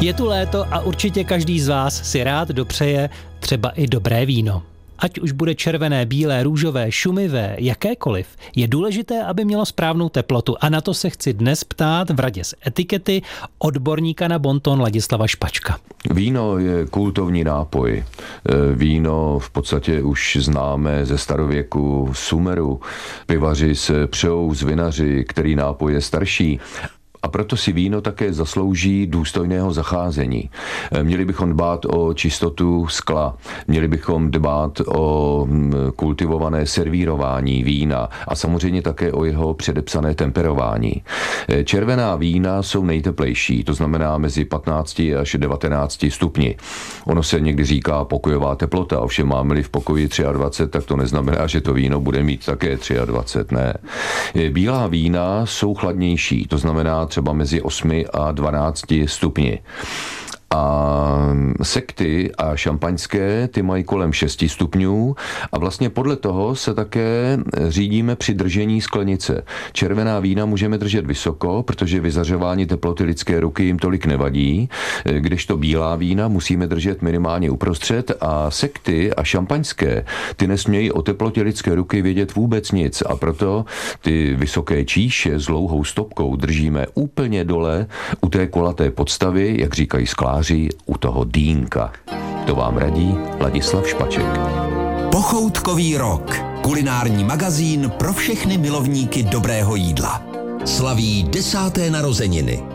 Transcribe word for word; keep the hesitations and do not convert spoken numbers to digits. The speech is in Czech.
Je tu léto a určitě každý z vás si rád dopřeje třeba i dobré víno. Ať už bude červené, bílé, růžové, šumivé, jakékoliv, je důležité, aby mělo správnou teplotu. A na to se chci dnes ptát v radě z etikety odborníka na bonton Ladislava Špačka. Víno je kultovní nápoj. Víno v podstatě už známe ze starověku Sumeru. Pivaři se přejou z vinaři, který nápoj je starší. A proto si víno také zaslouží důstojného zacházení. Měli bychom dbát o čistotu skla, měli bychom dbát o kultivované servírování vína a samozřejmě také o jeho předepsané temperování. Červená vína jsou nejteplejší, to znamená mezi patnácti až devatenácti stupni. Ono se někdy říká pokojová teplota, ovšem máme-li v pokoji dvacet tři, tak to neznamená, že to víno bude mít také dvacet tři, ne. Bílá vína jsou chladnější, to znamená třeba mezi osmi a dvanácti stupni. A sekty a šampaňské, ty mají kolem šesti stupňů a vlastně podle toho se také řídíme při držení sklenice. Červená vína můžeme držet vysoko, protože vyzařování teploty lidské ruky jim tolik nevadí, kdežto bílá vína musíme držet minimálně uprostřed a sekty a šampaňské, ty nesmějí o teplotě lidské ruky vědět vůbec nic a proto ty vysoké číše s dlouhou stopkou držíme úplně dole u té kulaté podstavy, jak říkají skláři, u toho dýnka. To vám radí Ladislav Špaček. Pochoutkový rok. Kulinární magazín pro všechny milovníky dobrého jídla. Slaví desáté narozeniny.